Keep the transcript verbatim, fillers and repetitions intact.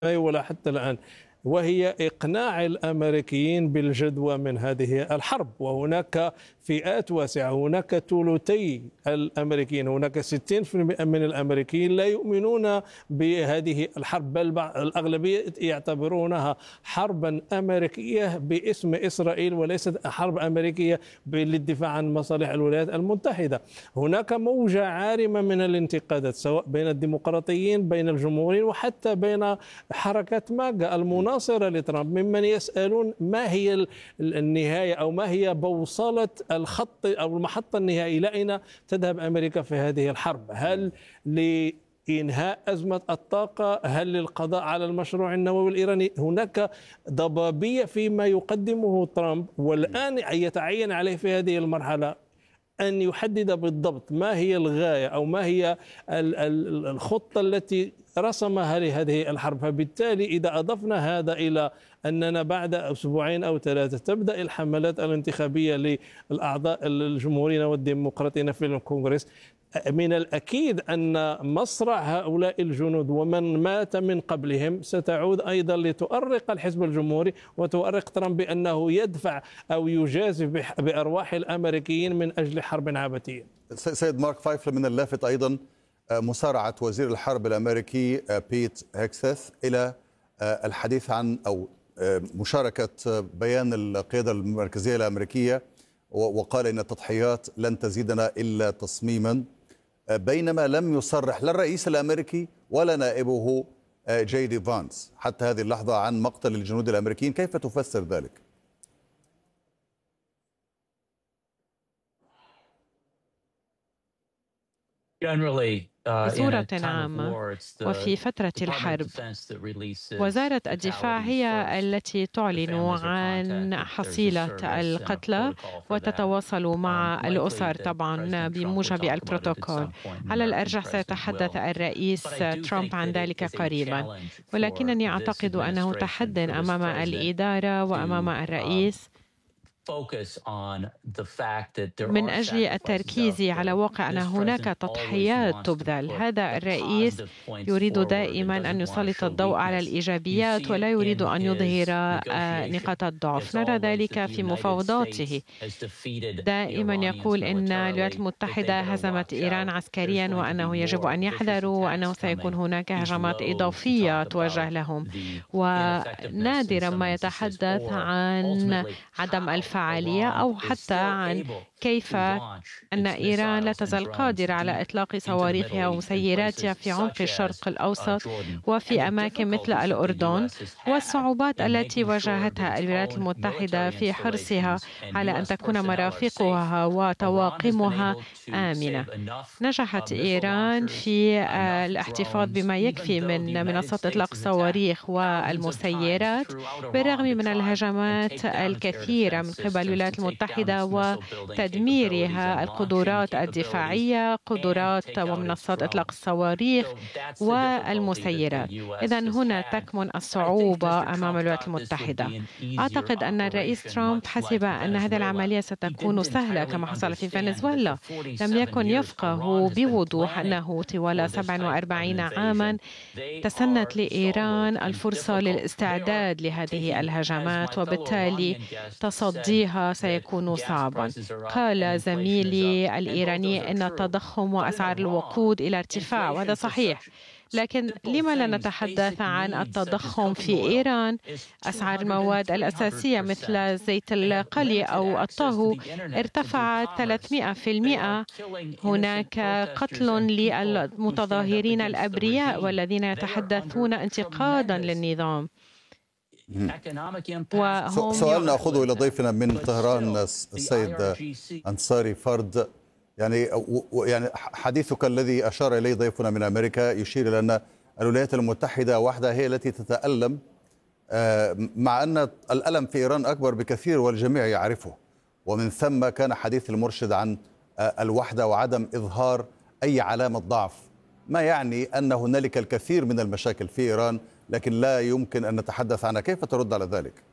ولا حتى الآن، وهي إقناع الأمريكيين بالجدوى من هذه الحرب. وهناك فئات واسعة، هناك ثلثي الأمريكيين، هناك ستين بالمئة من الأمريكيين لا يؤمنون بهذه الحرب، بل الأغلبية يعتبرونها حربا أمريكية باسم إسرائيل وليست حرب أمريكية للدفاع عن مصالح الولايات المتحدة. هناك موجة عارمة من الانتقادات سواء بين الديمقراطيين بين الجمهوريين وحتى بين حركات ماجا المناصرة لترامب، ممن يسألون ما هي النهاية أو ما هي بوصلة الخط أو المحطة النهائية، إلى أين تذهب أمريكا في هذه الحرب؟ هل لإنهاء أزمة الطاقة؟ هل للقضاء على المشروع النووي الإيراني؟ هناك ضبابية فيما يقدمه ترامب، والآن يتعين عليه في هذه المرحلة أن يحدد بالضبط ما هي الغاية أو ما هي الخطة التي رسمها لهذه الحرب. فبالتالي إذا أضفنا هذا إلى أننا بعد أسبوعين أو ثلاثة تبدأ الحملات الانتخابية للأعضاء الجمهوريين والديمقراطيين في الكونغرس، من الأكيد أن مصرع هؤلاء الجنود ومن مات من قبلهم ستعود أيضا لتؤرق الحزب الجمهوري وتؤرق ترامب بأنه يدفع أو يجازف بأرواح الأمريكيين من أجل حرب عبثية. سيد مارك فايفل، من اللافت أيضا مسارعة وزير الحرب الأمريكي بيت هيكسث إلى الحديث عن أو مشاركة بيان القيادة المركزية الأمريكية، وقال إن التضحيات لن تزيدنا إلا تصميما، بينما لم يصرح لا الرئيس الأمريكي ولا نائبه جي دي فانس حتى هذه اللحظة عن مقتل الجنود الأمريكيين. كيف تفسر ذلك؟ بصورة عامة وفي فترة الحرب وزارة الدفاع هي التي تعلن عن حصيلة القتلى وتتواصل مع الأسر طبعا بموجب البروتوكول. على الأرجح سيتحدث الرئيس ترامب عن ذلك قريبا، ولكنني أعتقد أنه تحد أمام الإدارة وأمام الرئيس من أجل التركيز على واقع أن هناك تضحيات تبذل. هذا الرئيس يريد دائما أن يسلط الضوء على الإيجابيات ولا يريد أن يظهر نقاط الضعف. نرى ذلك في مفاوضاته، دائما يقول أن الولايات المتحدة هزمت إيران عسكريا وأنه يجب أن يحذروا وأنه سيكون هناك هجمات إضافية توجه لهم، ونادرا ما يتحدث عن عدم الفعالية أو حتى عن كيف أن إيران لا تزال قادرة على إطلاق صواريخها ومسيراتها في عمق الشرق الأوسط وفي أماكن مثل الأردن، والصعوبات التي واجهتها الولايات المتحدة في حرصها على أن تكون مرافقها وطواقمها آمنة. نجحت إيران في الاحتفاظ بما يكفي من منصات إطلاق الصواريخ والمسيرات بالرغم من الهجمات الكثيرة من قبل الولايات المتحدة وتدميرها القدرات الدفاعية، قدرات ومنصات إطلاق الصواريخ والمسيرات. إذن هنا تكمن الصعوبة أمام الولايات المتحدة. أعتقد أن الرئيس ترامب حسب أن هذه العملية ستكون سهلة كما حصل في فنزويلا. لم يكن يفقه بوضوح أنه طوال سبع وأربعين عاما تسنت لإيران الفرصة للاستعداد لهذه الهجمات، وبالتالي تصديها سيكون صعبا. قال زميلي الإيراني أن التضخم وأسعار الوقود إلى ارتفاع، وهذا صحيح، لكن لما لا نتحدث عن التضخم في إيران؟ أسعار المواد الأساسية مثل زيت القلي أو الطهو ارتفعت ثلاثمئة بالمئة. هناك قتل للمتظاهرين الأبرياء والذين يتحدثون انتقادا للنظام. سؤال نأخذه إلى ضيفنا من طهران السيد أنصاري فرد. يعني يعني حديثك الذي أشار إليه ضيفنا من أمريكا يشير إلى أن الولايات المتحدة وحدها هي التي تتألم، مع أن الألم في إيران أكبر بكثير والجميع يعرفه، ومن ثم كان حديث المرشد عن الوحدة وعدم إظهار أي علامة ضعف، ما يعني أن هنالك الكثير من المشاكل في إيران لكن لا يمكن أن نتحدث عنها. كيف ترد على ذلك؟